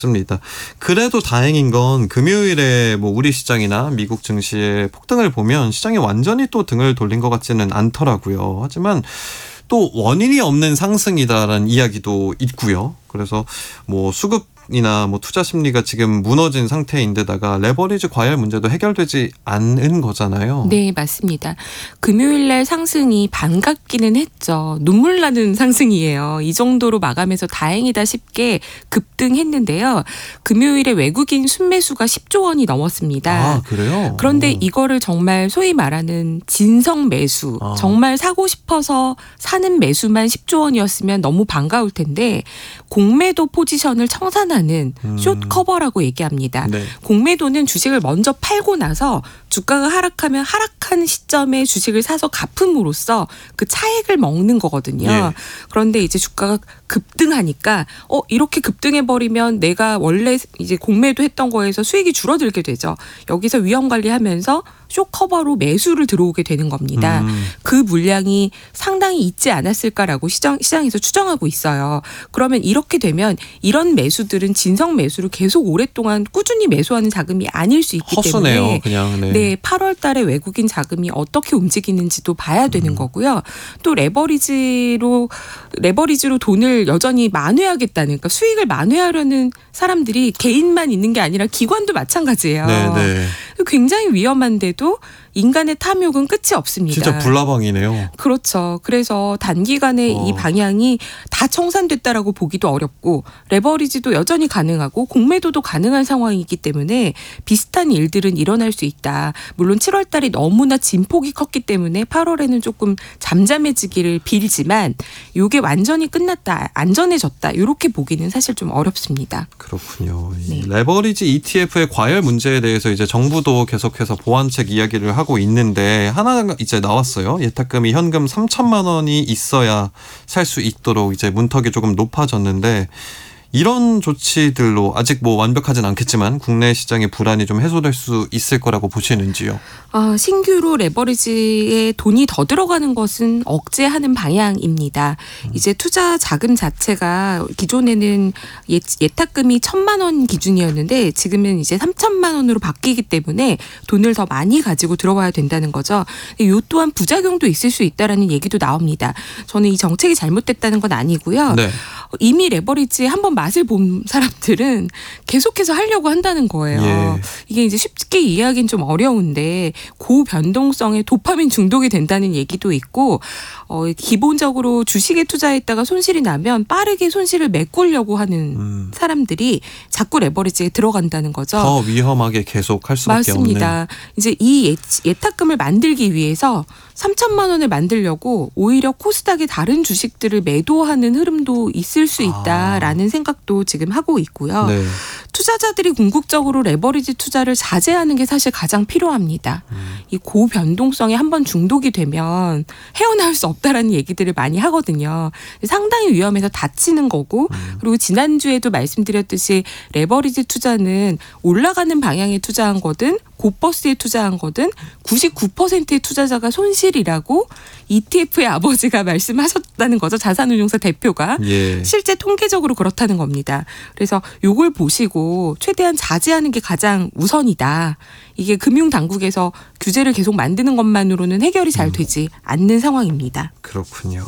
맞습니다. 그래도 다행인 건 금요일에 뭐 우리 시장이나 미국 증시의 폭등을 보면 시장이 완전히 또 등을 돌린 것 같지는 않더라고요. 하지만 또 원인이 없는 상승이다라는 이야기도 있고요. 그래서 뭐 수급이나 뭐 투자 심리가 지금 무너진 상태인데다가 레버리지 과열 문제도 해결되지 않은 거잖아요. 네, 맞습니다. 금요일날 상승이 반갑기는 했죠. 눈물 나는 상승이에요. 이 정도로 마감해서 다행이다 싶게 급등했는데요. 금요일에 외국인 순매수가 10조 원이 넘었습니다. 아, 그래요? 그런데 이거를 정말 소위 말하는 진성 매수, 정말 사고 싶어서 사는 매수만 10조 원이었으면 너무 반가울 텐데 공매도 포지션을 청산하는 숏 커버라고 얘기합니다. 네. 공매도는 주식을 먼저 팔고 나서 주가가 하락하면 하락한 시점에 주식을 사서 갚음으로써 그 차액을 먹는 거거든요. 예. 그런데 이제 주가가 급등하니까 이렇게 급등해버리면 내가 원래 이제 공매도 했던 거에서 수익이 줄어들게 되죠. 여기서 위험 관리하면서 숏 커버로 매수를 들어오게 되는 겁니다. 그 물량이 상당히 있지 않았을까라고 시장에서 추정하고 있어요. 그러면 이렇게 되면 이런 매수들은 진성 매수를 계속 오랫동안 꾸준히 매수하는 자금이 아닐 수 있기 허수네요, 때문에 그냥. 네, 8월 달에 외국인 자금이 어떻게 움직이는지도 봐야 되는 거고요. 또 레버리지로 돈을 여전히 만회하겠다는, 그러니까 수익을 만회하려는 사람들이 개인만 있는 게 아니라 기관도 마찬가지예요. 네. 굉장히 위험한데도 인간의 탐욕은 끝이 없습니다. 진짜 불나방이네요. 그렇죠. 그래서 단기간에 이 방향이 다 청산됐다라고 보기도 어렵고 레버리지도 여전히 가능하고 공매도도 가능한 상황이기 때문에 비슷한 일들은 일어날 수 있다. 물론 7월 달이 너무나 진폭이 컸기 때문에 8월에는 조금 잠잠해지기를 빌지만 이게 완전히 끝났다, 안전해졌다 이렇게 보기는 사실 좀 어렵습니다. 그렇군요. 네. 이 레버리지 ETF의 과열 문제에 대해서 이제 정부도 계속해서 보완책 이야기를 하고 있는데 하나 이제 나왔어요. 예탁금이 현금 3천만 원이 있어야 살 수 있도록 이제 문턱이 조금 높아졌는데 이런 조치들로 아직 뭐 완벽하진 않겠지만 국내 시장의 불안이 좀 해소될 수 있을 거라고 보시는지요? 신규로 레버리지에 돈이 더 들어가는 것은 억제하는 방향입니다. 이제 투자 자금 자체가 기존에는 예탁금이 1,000만 원 기준이었는데 지금은 이제 3천만 원으로 바뀌기 때문에 돈을 더 많이 가지고 들어와야 된다는 거죠. 이 또한 부작용도 있을 수 있다라는 얘기도 나옵니다. 저는 이 정책이 잘못됐다는 건 아니고요. 네. 이미 레버리지에 한번 맛을 본 사람들은 계속해서 하려고 한다는 거예요. 예. 이게 이제 쉽게 이해하기는 좀 어려운데 고변동성에 도파민 중독이 된다는 얘기도 있고 기본적으로 주식에 투자했다가 손실이 나면 빠르게 손실을 메꾸려고 하는 사람들이 자꾸 레버리지에 들어간다는 거죠. 더 위험하게 계속 할 수밖에 맞습니다. 없는. 이제 이 예탁금을 만들기 위해서 3천만 원을 만들려고 오히려 코스닥의 다른 주식들을 매도하는 흐름도 있을 수 있다라는 생각도 지금 하고 있고요. 네. 투자자들이 궁극적으로 레버리지 투자를 자제하는 게 사실 가장 필요합니다. 이 고변동성에 한번 중독이 되면 헤어나올 수 없다라는 얘기들을 많이 하거든요. 상당히 위험해서 다치는 거고 그리고 지난주에도 말씀드렸듯이 레버리지 투자는 올라가는 방향에 투자한 거든 고버스에 투자한 거든 99%의 투자자가 손실이라고 ETF의 아버지가 말씀하셨다는 거죠. 자산운용사 대표가. 예. 실제 통계적으로 그렇다는 겁니다. 그래서 이걸 보시고 최대한 자제하는 게 가장 우선이다. 이게 금융당국에서 규제를 계속 만드는 것만으로는 해결이 잘 되지 않는 상황입니다. 그렇군요.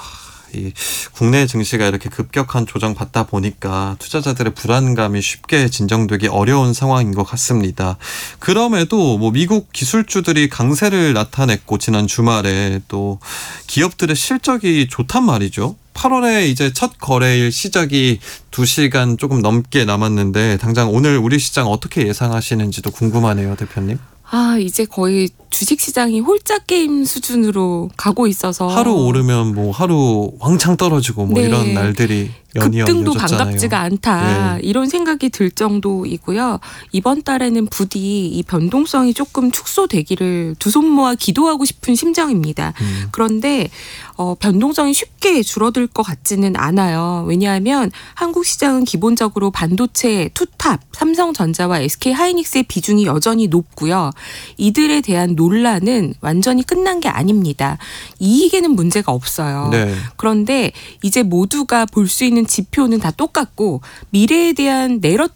이 국내 증시가 이렇게 급격한 조정 받다 보니까 투자자들의 불안감이 쉽게 진정되기 어려운 상황인 것 같습니다. 그럼에도 뭐 미국 기술주들이 강세를 나타냈고 지난 주말에 또 기업들의 실적이 좋단 말이죠. 8월에 이제 첫 거래일 시작이 2시간 조금 넘게 남았는데 당장 오늘 우리 시장 어떻게 예상하시는지도 궁금하네요, 대표님. 이제 거의 주식시장이 홀짝 게임 수준으로 가고 있어서 하루 오르면 뭐 하루 왕창 떨어지고 뭐 네. 이런 날들이 연이어 급등도 이어졌잖아요. 반갑지가 않다. 이런 생각이 들 정도이고요. 이번 달에는 부디 이 변동성이 조금 축소되기를 두 손 모아 기도하고 싶은 심정입니다. 그런데 변동성이 쉽게 줄어들 것 같지는 않아요. 왜냐하면 한국 시장은 기본적으로 반도체 투탑, 삼성전자와 SK하이닉스의 비중이 여전히 높고요. 이들에 대한 논란은 완전히 끝난 게 아닙니다. 이익에는 문제가 없어요. 네. 그런데 이제 모두가 볼 수 있는 지표는 다 똑같고 미래에 대한 내러